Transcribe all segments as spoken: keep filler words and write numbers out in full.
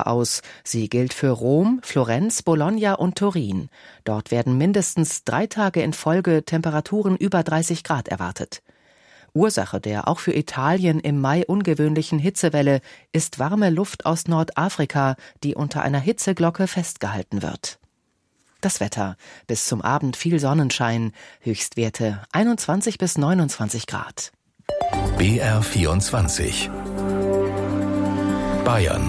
Woche aus. Sie gilt für Rom, Florenz, Bologna und Turin. Dort werden mindestens drei Tage in Folge Temperaturen über dreißig Grad erwartet. Ursache der auch für Italien im Mai ungewöhnlichen Hitzewelle ist warme Luft aus Nordafrika, die unter einer Hitzeglocke festgehalten wird. Das Wetter. Bis zum Abend viel Sonnenschein. Höchstwerte einundzwanzig bis neunundzwanzig Grad. B R vierundzwanzig Bayern.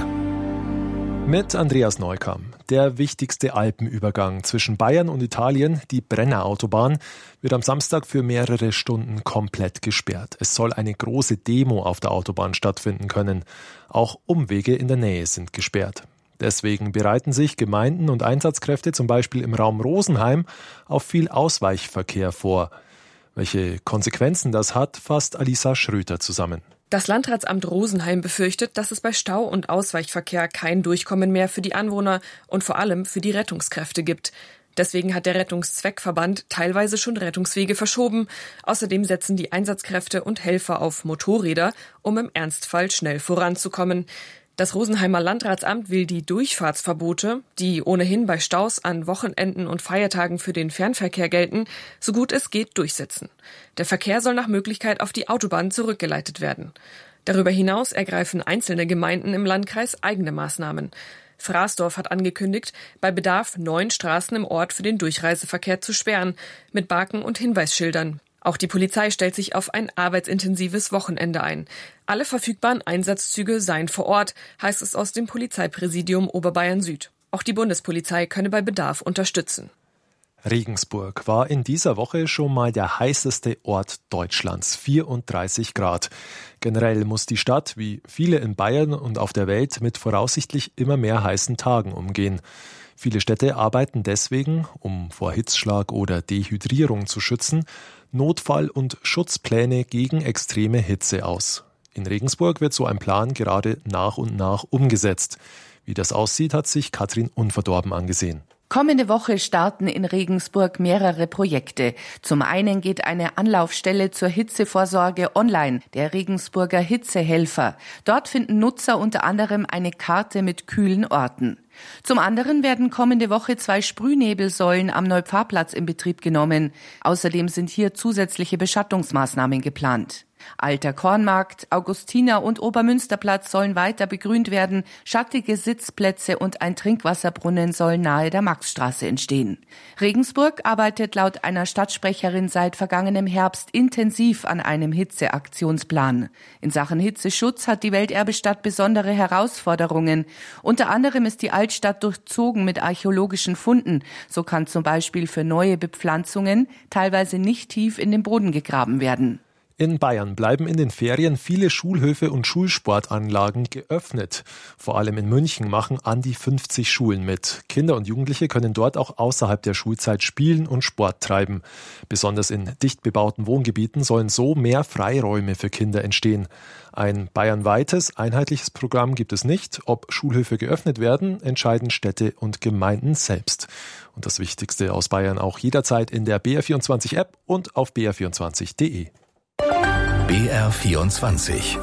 Mit Andreas Neukamm. Der wichtigste Alpenübergang zwischen Bayern und Italien, die Brennerautobahn, wird am Samstag für mehrere Stunden komplett gesperrt. Es soll eine große Demo auf der Autobahn stattfinden können. Auch Umwege in der Nähe sind gesperrt. Deswegen bereiten sich Gemeinden und Einsatzkräfte zum Beispiel im Raum Rosenheim auf viel Ausweichverkehr vor. Welche Konsequenzen das hat, fasst Alisa Schröter zusammen. Das Landratsamt Rosenheim befürchtet, dass es bei Stau- und Ausweichverkehr kein Durchkommen mehr für die Anwohner und vor allem für die Rettungskräfte gibt. Deswegen hat der Rettungszweckverband teilweise schon Rettungswege verschoben. Außerdem setzen die Einsatzkräfte und Helfer auf Motorräder, um im Ernstfall schnell voranzukommen. Das Rosenheimer Landratsamt will die Durchfahrtsverbote, die ohnehin bei Staus an Wochenenden und Feiertagen für den Fernverkehr gelten, so gut es geht durchsetzen. Der Verkehr soll nach Möglichkeit auf die Autobahn zurückgeleitet werden. Darüber hinaus ergreifen einzelne Gemeinden im Landkreis eigene Maßnahmen. Fraßdorf hat angekündigt, bei Bedarf neun Straßen im Ort für den Durchreiseverkehr zu sperren, mit Baken und Hinweisschildern. Auch die Polizei stellt sich auf ein arbeitsintensives Wochenende ein. Alle verfügbaren Einsatzzüge seien vor Ort, heißt es aus dem Polizeipräsidium Oberbayern Süd. Auch die Bundespolizei könne bei Bedarf unterstützen. Regensburg war in dieser Woche schon mal der heißeste Ort Deutschlands, vierunddreißig Grad. Generell muss die Stadt, wie viele in Bayern und auf der Welt, mit voraussichtlich immer mehr heißen Tagen umgehen. Viele Städte arbeiten deswegen, um vor Hitzschlag oder Dehydrierung zu schützen, Notfall- und Schutzpläne gegen extreme Hitze aus. In Regensburg wird so ein Plan gerade nach und nach umgesetzt. Wie das aussieht, hat sich Katrin Unverdorben angesehen. Kommende Woche starten in Regensburg mehrere Projekte. Zum einen geht eine Anlaufstelle zur Hitzevorsorge online, der Regensburger Hitzehelfer. Dort finden Nutzer unter anderem eine Karte mit kühlen Orten. Zum anderen werden kommende Woche zwei Sprühnebelsäulen am Neupfarrplatz in Betrieb genommen. Außerdem sind hier zusätzliche Beschattungsmaßnahmen geplant. Alter Kornmarkt, Augustiner und Obermünsterplatz sollen weiter begrünt werden. Schattige Sitzplätze und ein Trinkwasserbrunnen sollen nahe der Maxstraße entstehen. Regensburg arbeitet laut einer Stadtsprecherin seit vergangenem Herbst intensiv an einem Hitzeaktionsplan. In Sachen Hitzeschutz hat die Welterbestadt besondere Herausforderungen. Unter anderem ist die Altstadt durchzogen mit archäologischen Funden. So kann zum Beispiel für neue Bepflanzungen teilweise nicht tief in den Boden gegraben werden. In Bayern bleiben in den Ferien viele Schulhöfe und Schulsportanlagen geöffnet. Vor allem in München machen an die fünfzig Schulen mit. Kinder und Jugendliche können dort auch außerhalb der Schulzeit spielen und Sport treiben. Besonders in dicht bebauten Wohngebieten sollen so mehr Freiräume für Kinder entstehen. Ein bayernweites, einheitliches Programm gibt es nicht. Ob Schulhöfe geöffnet werden, entscheiden Städte und Gemeinden selbst. Und das Wichtigste aus Bayern auch jederzeit in der B R vierundzwanzig App und auf b r vierundzwanzig punkt d e. B R vierundzwanzig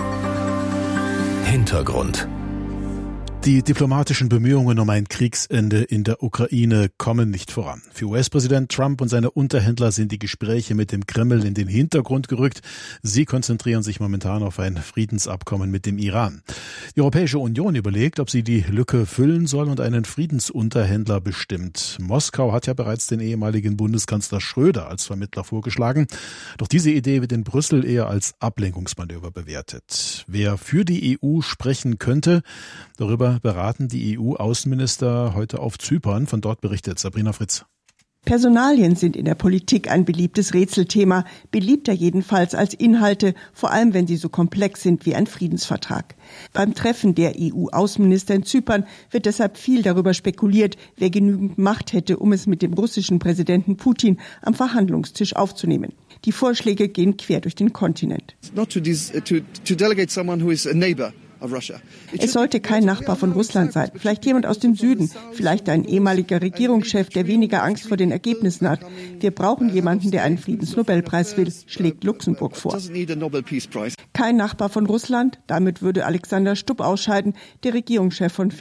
Hintergrund. Die diplomatischen Bemühungen um ein Kriegsende in der Ukraine kommen nicht voran. Für U S-Präsident Trump und seine Unterhändler sind die Gespräche mit dem Kreml in den Hintergrund gerückt. Sie konzentrieren sich momentan auf ein Friedensabkommen mit dem Iran. Die Europäische Union überlegt, ob sie die Lücke füllen soll und einen Friedensunterhändler bestimmt. Moskau hat ja bereits den ehemaligen Bundeskanzler Schröder als Vermittler vorgeschlagen. Doch diese Idee wird in Brüssel eher als Ablenkungsmanöver bewertet. Wer für die E U sprechen könnte, darüber beraten die E U-Außenminister heute auf Zypern. Von dort berichtet Sabrina Fritz. Personalien sind in der Politik ein beliebtes Rätselthema, beliebter jedenfalls als Inhalte, vor allem wenn sie so komplex sind wie ein Friedensvertrag. Beim Treffen der E U-Außenminister in Zypern wird deshalb viel darüber spekuliert, wer genügend Macht hätte, um es mit dem russischen Präsidenten Putin am Verhandlungstisch aufzunehmen. Die Vorschläge gehen quer durch den Kontinent. Not to, to, to delegate someone who is a neighbor. Es sollte kein Nachbar von Russland sein, vielleicht jemand aus dem Süden, vielleicht ein ehemaliger Regierungschef, der weniger Angst vor den Ergebnissen hat. Wir brauchen jemanden, der einen Friedensnobelpreis will, schlägt Luxemburg vor. Kein Nachbar von Russland, damit würde Alexander Stubb ausscheiden, der Regierungschef von